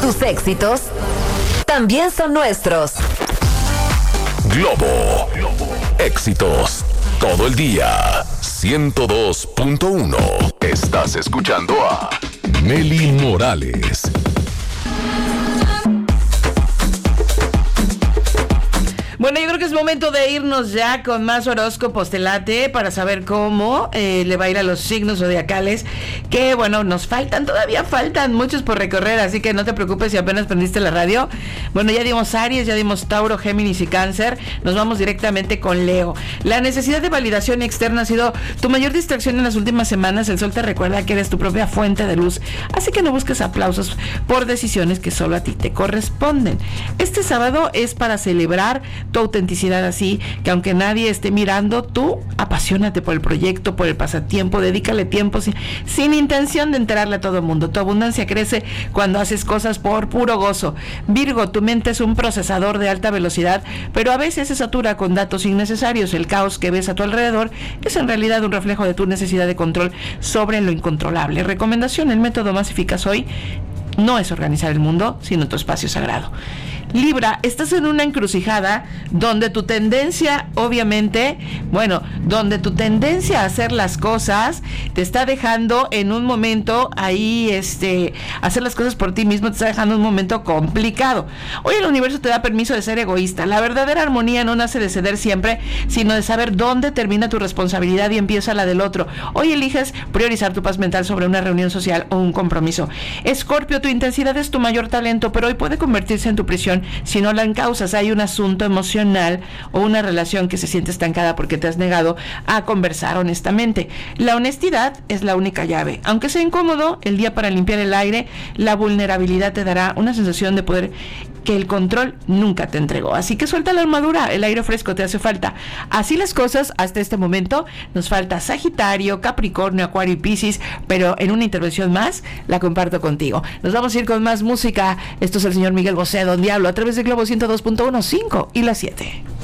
Tus éxitos también son nuestros. Globo. Éxitos todo el día. 102.1. Estás escuchando a Nelly Morales. Bueno, yo creo que es momento de irnos ya con más horóscopos de late para saber cómo le va a ir a los signos zodiacales, que bueno, todavía faltan muchos por recorrer, así que no te preocupes si apenas prendiste la radio. Bueno, ya dimos Aries, ya dimos Tauro, Géminis y Cáncer, nos vamos directamente con Leo. La necesidad de validación externa ha sido tu mayor distracción en las últimas semanas. El sol te recuerda que eres tu propia fuente de luz, así que no busques aplausos por decisiones que solo a ti te corresponden. Este sábado es para celebrar tu autenticidad, así que aunque nadie esté mirando, tú apasionate por el proyecto, por el pasatiempo, dedícale tiempo sin intención de enterarle a todo el mundo. Tu abundancia crece cuando haces cosas por puro gozo. Virgo, tu mente es un procesador de alta velocidad, pero a veces se satura con datos innecesarios. El caos que ves a tu alrededor es en realidad un reflejo de tu necesidad de control sobre lo incontrolable. Recomendación: el método más eficaz hoy no es organizar el mundo, sino tu espacio sagrado. Libra, estás en una encrucijada donde tu tendencia, obviamente, donde tu tendencia a hacer las cosas te está dejando en un momento ahí, hacer las cosas por ti mismo te está dejando un momento complicado. Hoy el universo te da permiso de ser egoísta. La verdadera armonía no nace de ceder siempre, sino de saber dónde termina tu responsabilidad y empieza la del otro. Hoy eliges priorizar tu paz mental sobre una reunión social o un compromiso. Escorpio, tu intensidad es tu mayor talento, pero hoy puede convertirse en tu prisión si no la encausas. Hay un asunto emocional o una relación que se siente estancada porque te has negado a conversar honestamente. La honestidad es la única llave. Aunque sea incómodo, el día para limpiar el aire, la vulnerabilidad te dará una sensación de poder que el control nunca te entregó. Así que suelta la armadura, el aire fresco te hace falta. Así las cosas hasta este momento. Nos falta Sagitario, Capricornio, Acuario y Piscis, pero en una intervención más la comparto contigo. Nos vamos a ir con más música. Esto es el señor Miguel Bosé, Don Diablo, a través de Globo 102.15 y la 7.